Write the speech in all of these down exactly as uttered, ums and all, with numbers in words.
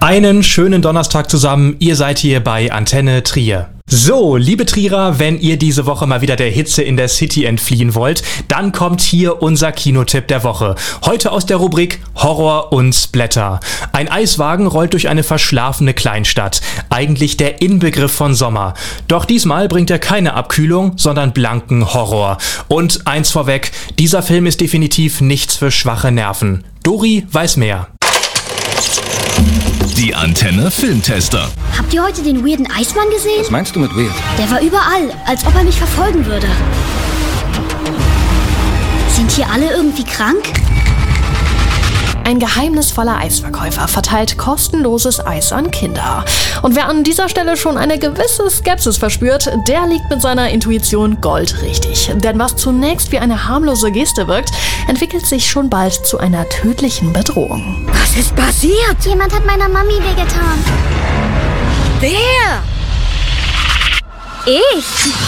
Einen schönen Donnerstag zusammen, ihr seid hier bei Antenne Trier. So, liebe Trierer, wenn ihr diese Woche mal wieder der Hitze in der City entfliehen wollt, dann kommt hier unser Kinotipp der Woche. Heute aus der Rubrik Horror und Splatter. Ein Eiswagen rollt durch eine verschlafene Kleinstadt. Eigentlich der Inbegriff von Sommer. Doch diesmal bringt er keine Abkühlung, sondern blanken Horror. Und eins vorweg, dieser Film ist definitiv nichts für schwache Nerven. Dori weiß mehr. Die Antenne Filmtester. Habt ihr heute den weirden Eismann gesehen? Was meinst du mit weird? Der war überall, als ob er mich verfolgen würde. Sind hier alle irgendwie krank? Ein geheimnisvoller Eisverkäufer verteilt kostenloses Eis an Kinder. Und wer an dieser Stelle schon eine gewisse Skepsis verspürt, der liegt mit seiner Intuition goldrichtig. Denn was zunächst wie eine harmlose Geste wirkt, entwickelt sich schon bald zu einer tödlichen Bedrohung. Was ist passiert? Jemand hat meiner Mami wehgetan. Wer? Ich.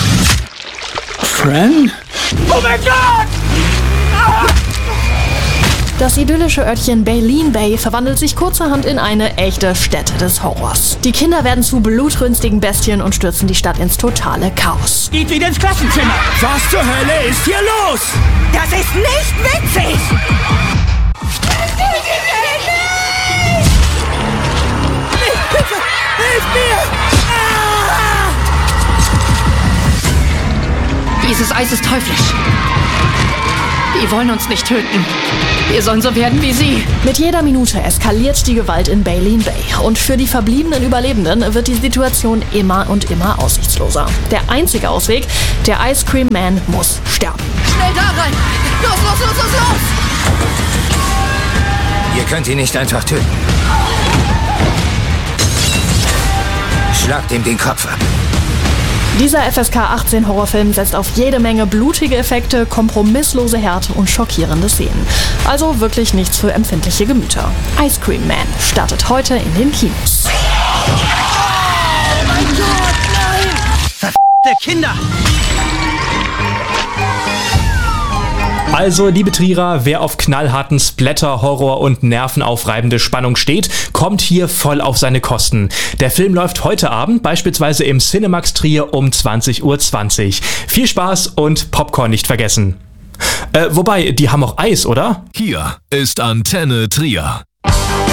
Fran? Oh mein Gott! Ah! Das idyllische Örtchen Baleen Bay verwandelt sich kurzerhand in eine echte Stätte des Horrors. Die Kinder werden zu blutrünstigen Bestien und stürzen die Stadt ins totale Chaos. Geht wieder ins Klassenzimmer! Was zur Hölle ist hier los? Das ist nicht witzig! Hilfe! Hilf mir! Ah! Dieses Eis ist teuflisch. Die wollen uns nicht töten. Wir sollen so werden wie sie. Mit jeder Minute eskaliert die Gewalt in Baleen Bay. Und für die verbliebenen Überlebenden wird die Situation immer und immer aussichtsloser. Der einzige Ausweg, der Ice Cream Man muss sterben. Schnell da rein! Los, los, los, los, los! Ihr könnt ihn nicht einfach töten. Schlagt ihm den Kopf ab. Dieser F S K achtzehn Horrorfilm setzt auf jede Menge blutige Effekte, kompromisslose Härte und schockierende Szenen. Also wirklich nichts für empfindliche Gemüter. Ice Cream Man startet heute in den Kinos. Oh mein Gott, nein! Verf***te Kinder! Also, liebe Trierer, wer auf knallharten Splatter, Horror und nervenaufreibende Spannung steht, kommt hier voll auf seine Kosten. Der Film läuft heute Abend beispielsweise im Cinemax Trier um zwanzig Uhr zwanzig. Viel Spaß und Popcorn nicht vergessen. Äh, wobei, die haben auch Eis, oder? Hier ist Antenne Trier.